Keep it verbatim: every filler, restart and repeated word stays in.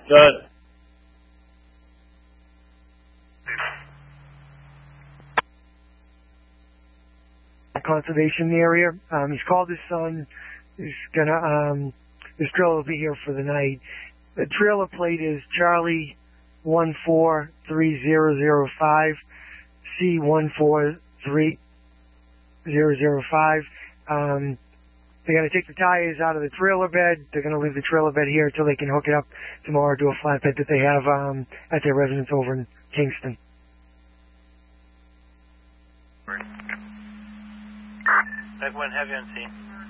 Good. Conservation area. Um, he's called his son. He's gonna, um, his trailer will be here for the night. The trailer plate is Charlie one four three zero zero five C one four three zero zero five. Um, they're gonna take the tires out of the trailer bed. They're gonna leave the trailer bed here until they can hook it up tomorrow to a flatbed that they have, um, at their residence over in Kingston. Everyone have you on scene.